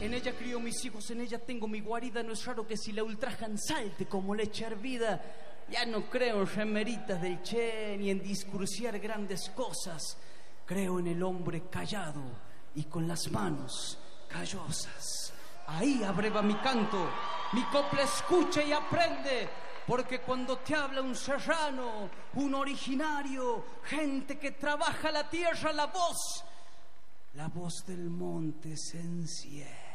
En ella crío mis hijos, en ella tengo mi guarida. No es raro que si la ultrajan salte como leche hervida. Ya no creo en remeritas del Che ni en discursiar grandes cosas. Creo en el hombre callado y con las manos callosas. Ahí abreva mi canto, mi copla escucha y aprende. Porque cuando te habla un serrano, un originario, gente que trabaja la tierra, la voz del monte se enciende.